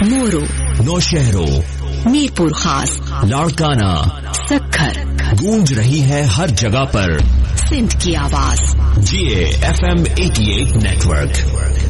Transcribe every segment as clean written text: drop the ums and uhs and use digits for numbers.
मोरो, नौशहरों, मीरपुर खास, लाड़काना, सक्खर, गूंज रही है हर जगह पर सिंध की आवाज। GA FM 88 network.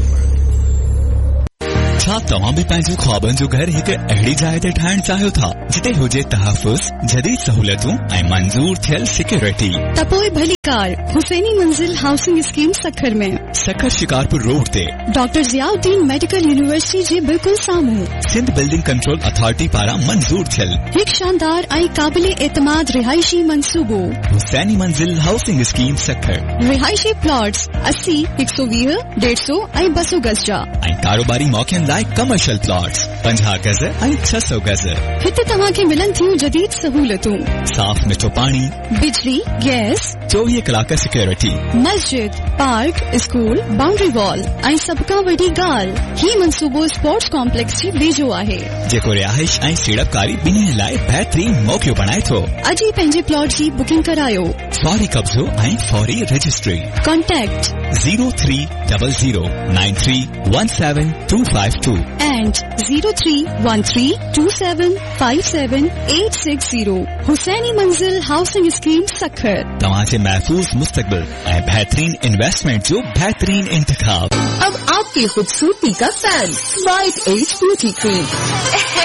छा तव्हां बि पंहिंजे ख्वाबनि जो घर हिकु अहिड़ी जाइ ते ठाहिण चाहियो था जिते हुजे तहफ़ुज़, जदीद सहूलियतूं ऐं मंज़ूर थियल सिक्योरिटी? त पोइ भली कार हुसैनी मंजिल हाउसिंग स्कीम सखर में, सखर शिकारपुर रोड ते डॉक्टर ज़ियाउद्दीन मेडिकल यूनिवर्सिटी जे बिल्कुल साम्हूं सिंध बिल्डिंग कंट्रोल अथॉरिटी पारां मंज़ूर थियल हिकु शानदार ऐं क़ाबिले एतमाद रिहाइशी मंसूबो। हुसैनी मंजिल हाउसिंग स्कीम सखर। रिहाइशी प्लॉट्स 80, 120, 150 ऐं 200 गज जा ऐं कारोबारी मौक़नि लाइ कमर्शियल प्लॉट्स 50 गज ऐं 600 गज। हिते तव्हांखे मिलनि थियूं जदीद सहूलियतूं, साफ़ मिठो पाणी, बिजली, गैस, 24 कलाक सिक्योरिटी, मस्जिद, पार्क, स्कूल, बाउंड्री वॉल ऐं सभ खां वॾी ॻाल्हि, ही मंसूबो स्पोर्ट्स कॉम्प्लेक्स जी वेझो आहे जेको रिहाइश ऐं सीड़पकारी ॿिन्ही लाइ बहितरीन मौक़ो बणाए थो। अॼु ई पंहिंजे प्लॉट जी बुकिंग करायो। फौरी कब्ज़ो ऐं फौरी रजिस्ट्री। कॉन्टेक्ट 0300931752 and 0313275780 हुसैनी मंजिल हाउसिंग स्कीम सखर। तव्हांजे महफूज मुस्तकबिल ऐं बेहतरीन इन्वेस्टमेंट जो बेहतरीन इंतखाब। अब आपकी खूबसूरती का fan, white as beauty cream.